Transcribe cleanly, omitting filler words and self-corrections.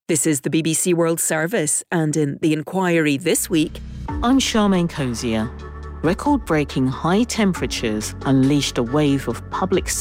This is the BBC World Service, and in the inquiry this week, I'm Charmaine Cozier. Record-breaking high temperatures unleashed a wave of public